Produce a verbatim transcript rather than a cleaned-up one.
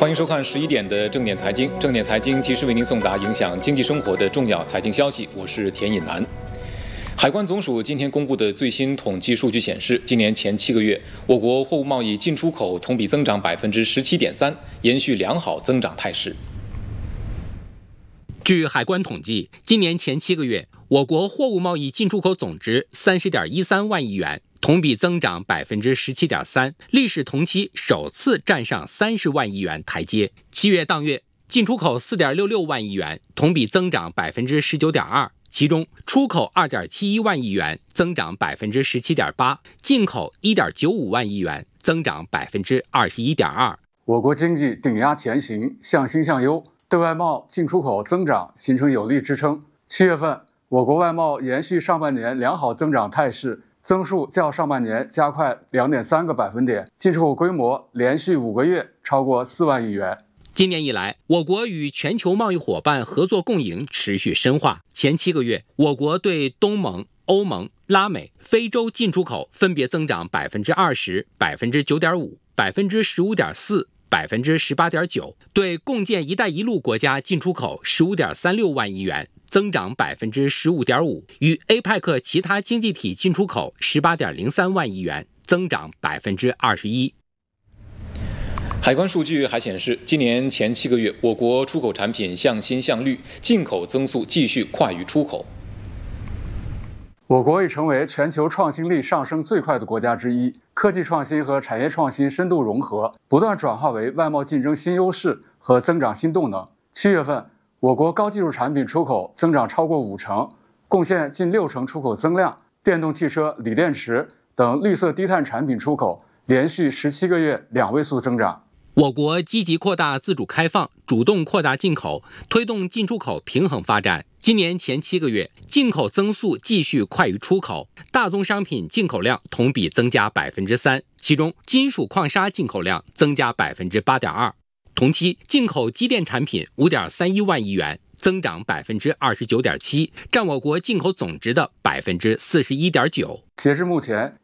欢迎收看十一点的正点财经，正点财经及时为您送达影响经济生活的重要财经消息。我是田引南。海关总署今天公布的最新统计数据显示，今年前七个月，我国货物贸易进出口同比增长百分之十七点三，延续良好增长态势。 据海关统计，今年前七个月，我国货物贸易进出口总值三十点一三万亿元，同比增长百分之十七点三，历史同期首次站上三十万亿元台阶。七月当月，进出口四点六六万亿元，同比增长百分之十九点二。其中，出口二点七一万亿元，增长百分之十七点八；进口一点九五万亿元，增长百分之二十一点二。 我国经济顶压前行，向新向优，对外贸进出口增长形成有力支撑。七月份，我国外贸延续上半年良好增长态势，增速较上半年加快两点三个百分点，进出口规模连续五个月超过四万亿元。 今年以来，我国与全球贸易伙伴合作共赢持续深化。前七个月，我国对东盟、欧盟、拉美、非洲进出口分别增长百分之二十、百分之九点五、百分之十五点四、百分之十八点九；对共建“一带一路”国家进出口十五点三六万亿元，增长百分之十五点五；与 A P E C 其他经济体进出口十八点零三万亿元，增长百分之二十一。 海关数据还显示，今年前七个月，我国出口产品向新向绿，进口增速继续快于出口。 我国已成为全球创新力上升最快的国家之一，科技创新和产业创新深度融合，不断转化为外贸竞争新优势和增长新动能。七月份，我国高技术产品出口增长超过五成，贡献近六成出口增量。电动汽车、锂电池等绿色低碳产品出口连续十七个月两位数增长。 我国积极扩大自主开放，主动扩大进口，推动进出口平衡发展。今年前七个月，进口增速继续快于出口，大宗商品进口量同比增加百分之三，其中金属矿砂进口量增加百分之八点二。同期，进口机电产品五点三一万亿元，增长百分之二十九点七，占我国进口总值的百分之四十一点九。 截至目前，